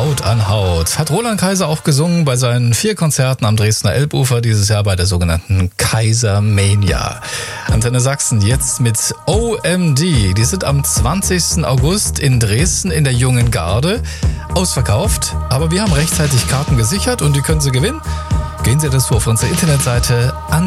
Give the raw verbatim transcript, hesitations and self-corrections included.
Haut an Haut. Hat Roland Kaiser auch gesungen bei seinen vier Konzerten am Dresdner Elbufer dieses Jahr bei der sogenannten Kaisermania. Antenne Sachsen jetzt mit O M D. Die sind am zwanzigsten August in Dresden in der Jungen Garde. Ausverkauft, aber wir haben rechtzeitig Karten gesichert und die können Sie gewinnen. Gehen Sie dazu auf unsere Internetseite an